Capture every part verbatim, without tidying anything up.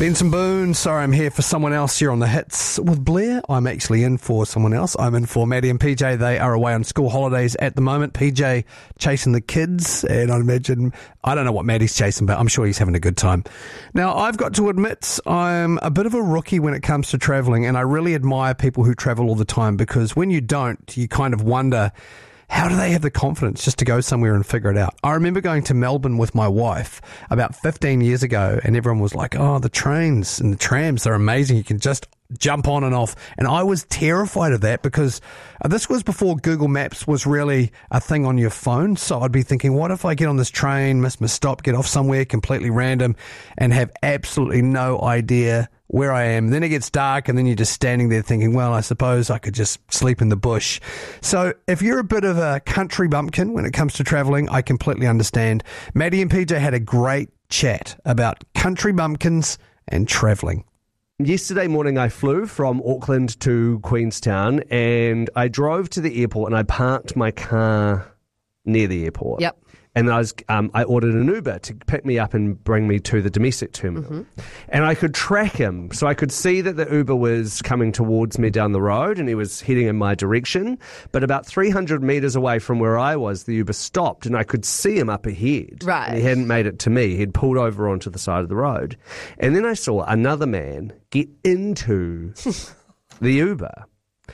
Benson Boone, sorry I'm here for someone else here on the hits with Blair. I'm actually in for someone else. I'm in for Maddie and P J. They are away on school holidays at the moment. P J chasing the kids, and I imagine, I don't know what Maddie's chasing, but I'm sure he's having a good time. Now, I've got to admit, I'm a bit of a rookie when it comes to travelling, and I really admire people who travel all the time, because when you don't, you kind of wonder, how do they have the confidence just to go somewhere and figure it out? I remember going to Melbourne with my wife about fifteen years ago, and everyone was like, oh, the trains and the trams, they're amazing. You can just jump on and off. And I was terrified of that, because this was before Google Maps was really a thing on your phone. So I'd be thinking, what if I get on this train, miss my stop, get off somewhere completely random, and have absolutely no idea where I am. Then it gets dark, and then you're just standing there thinking, well, I suppose I could just sleep in the bush. So if you're a bit of a country bumpkin when it comes to travelling, I completely understand. Maddie and P J had a great chat about country bumpkins and travelling. Yesterday morning I flew from Auckland to Queenstown, and I drove to the airport and I parked my car near the airport. Yep. And I was, um, I ordered an Uber to pick me up and bring me to the domestic terminal. Mm-hmm. And I could track him. So I could see that the Uber was coming towards me down the road, and he was heading in my direction. But about three hundred metres away from where I was, the Uber stopped, and I could see him up ahead. Right. And he hadn't made it to me. He'd pulled over onto the side of the road. And then I saw another man get into the Uber.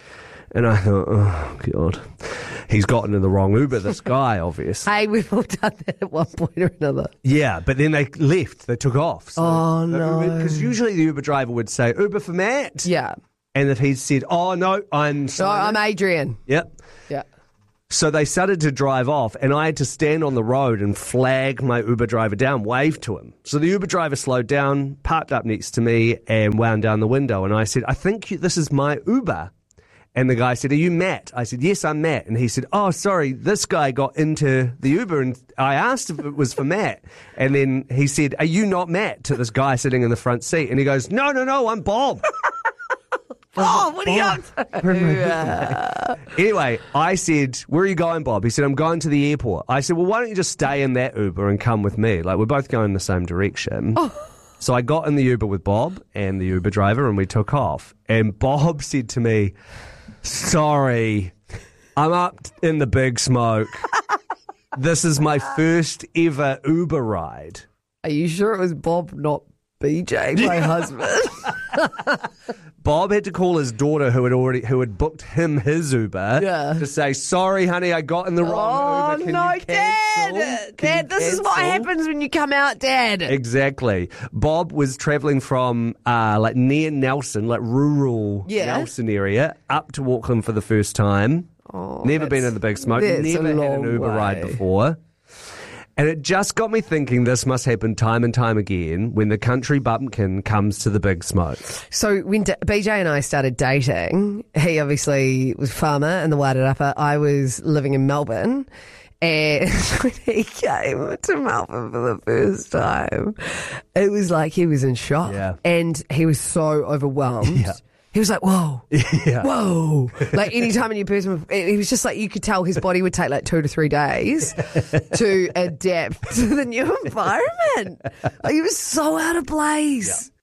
And I thought, oh, God, he's gotten in the wrong Uber, this guy, obviously. Hey, we've all done that at one point or another. Yeah, but then they left. They took off. So oh, no. Because usually the Uber driver would say, Uber for Matt. Yeah. And if he'd said, oh, no, I'm No, I'm Adrian. Yep. Yeah. So they started to drive off, and I had to stand on the road and flag my Uber driver down, wave to him. So the Uber driver slowed down, parked up next to me, and wound down the window. And I said, I think you, this is my Uber. And the guy said, are you Matt? I said, yes, I'm Matt. And he said, oh, sorry, this guy got into the Uber, and I asked if it was for Matt. And then he said, are you not Matt? To this guy sitting in the front seat. And he goes, no, no, no, I'm Bob. Oh, what are you up to? Anyway, I said, where are you going, Bob? He said, I'm going to the airport. I said, well, why don't you just stay in that Uber and come with me? Like, we're both going in the same direction. Oh. So I got in the Uber with Bob and the Uber driver, and we took off. And Bob said to me, sorry, I'm up in the big smoke. This is my first ever Uber ride. Are you sure it was Bob, not B J, my husband? Bob had to call his daughter, who had already who had booked him his Uber, yeah. to say, sorry, honey, I got in the wrong oh, Uber. Can no, you cancel? Dad! Can Dad, you this cancel? is what happens when you come out, Dad. Exactly. Bob was travelling from uh, like near Nelson, like rural yeah. Nelson area, up to Auckland for the first time. Oh, never been in the big smoke. Never had an Uber way. ride before. And it just got me thinking this must happen time and time again when the country bumpkin comes to the big smoke. So when D- B J and I started dating, he obviously was a farmer in the Wairarapa. I was living in Melbourne. And when he came to Melbourne for the first time, it was like he was in shock. Yeah. And he was so overwhelmed. Yeah. He was like, whoa, yeah. whoa. Like any time a new person, he was just like, you could tell his body would take like two to three days to adapt to the new environment. Like he was so out of place.